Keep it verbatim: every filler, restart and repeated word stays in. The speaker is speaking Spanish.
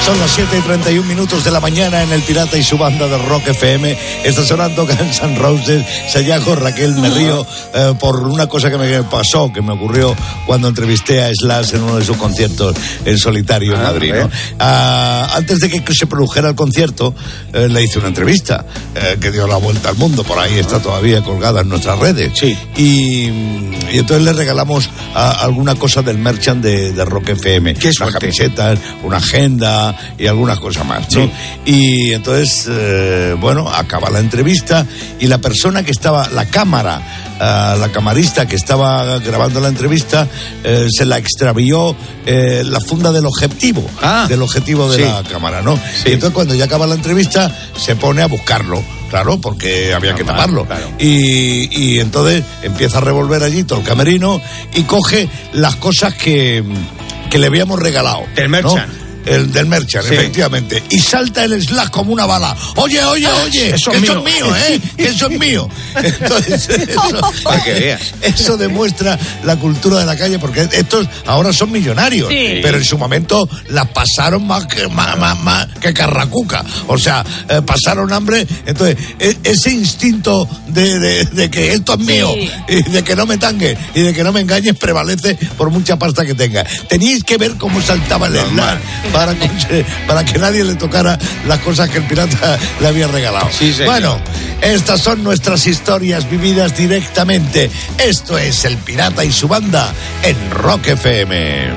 Son las siete y treinta y un minutos de la mañana en El Pirata y su banda de Rock F M. Está sonando Guns N' Roses. Sayago, Raquel, me río eh, por una cosa que me pasó, que me ocurrió cuando entrevisté a Slash en uno de sus conciertos en solitario en ah, Madrid, ¿no? Ah, antes de que se produjera el concierto, eh, le hice una entrevista eh, que dio la vuelta al mundo. Por ahí está todavía colgada en nuestras redes. Sí. Y, y entonces le regalamos a, alguna cosa del merchant de, de Rock F M. ¿Qué es? Unas camisetas, una agenda y algunas cosas más, ¿no? Sí. Y entonces, eh, bueno, acaba la entrevista y la persona que estaba, la cámara, uh, la camarista que estaba grabando la entrevista, eh, se la extravió eh, la funda del objetivo, ah, del objetivo de sí. la cámara, ¿no? Sí. Y entonces cuando ya acaba la entrevista, se pone a buscarlo. Claro, porque había que taparlo. Claro. Y, y entonces empieza a revolver allí todo el camerino y coge las cosas que, que le habíamos regalado. Del merchant. ¿no? El del merchant, sí. Efectivamente. Y salta el Slash como una bala. Oye, oye, oye, eso que es eso mío. es mío, ¿eh? Que eso es mío. Entonces, eso, para que veas. Eso demuestra la cultura de la calle, porque estos ahora son millonarios, sí. pero en su momento las pasaron más que, más, más, más que carracuca. O sea, eh, pasaron hambre. Entonces, e- ese instinto de, de, de que esto es mío, sí. y de que no me tangue y de que no me engañes, prevalece por mucha pasta que tenga. Teníais que ver cómo saltaba el Slash para, para que nadie le tocara las cosas que el pirata le había regalado. Sí, señor. Bueno, estas son nuestras historias vividas directamente. Esto es El Pirata y su banda en Rock F M.